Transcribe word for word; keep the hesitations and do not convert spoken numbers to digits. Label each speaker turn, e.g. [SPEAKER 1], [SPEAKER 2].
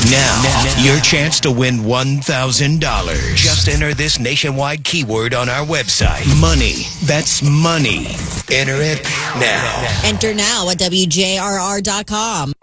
[SPEAKER 1] Now, now, your chance to win one thousand dollars. Just enter this nationwide keyword on our website. Money. That's money. Enter it now.
[SPEAKER 2] Enter now at W J R R dot com.